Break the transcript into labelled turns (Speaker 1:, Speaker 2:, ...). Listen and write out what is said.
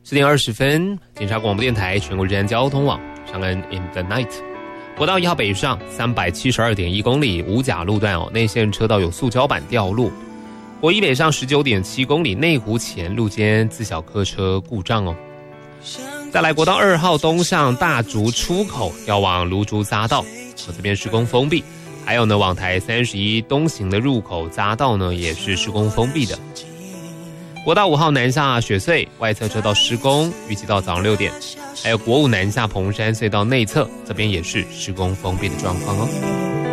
Speaker 1: 10:20，警察广播电台全国治安交通网，长安 in the night。国道1号北上372.1公里，五甲路段内线车道有塑胶板掉落。国一北上19.7公里，内湖前路肩自小客车故障哦。再来国道2号东向大竹出口，要往芦竹匝道，这边施工封闭。还有呢，往台31东行的入口匝道呢，也是施工封闭的。国道5号南下雪隧外侧车道施工，预计到早上6点。还有国5南下彭山隧道内侧，这边也是施工封闭的状况哦。